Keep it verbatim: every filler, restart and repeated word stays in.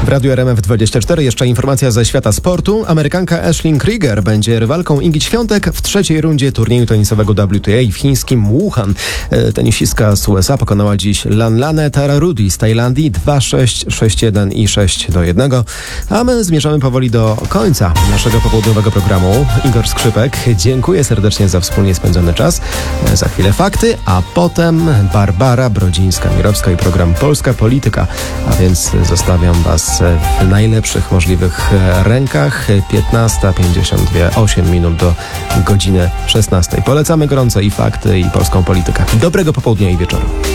W Radiu R M F dwadzieścia cztery jeszcze informacja ze świata sportu. Amerykanka Ashley Krieger będzie rywalką Igi Świątek w trzeciej rundzie turnieju tenisowego W T A w chińskim Wuhan. Tenisistka z U S A pokonała dziś Lanlanę Tararudi z Tajlandii dwa sześć, sześć jeden i sześć do jednego. A my zmierzamy powoli do końca naszego popołudniowego programu. Igor Skrzypek, dziękuję serdecznie za wspólnie spędzony czas. Za chwilę fakty, a potem Barbara Brodzińska-Mirowska i program Polska Polityka. A więc zostawiam Was w najlepszych możliwych rękach. piętnasta pięćdziesiąt dwa, osiem minut do godziny szesnastej. Polecamy gorąco i fakty, i polską politykę. Dobrego popołudnia i wieczoru.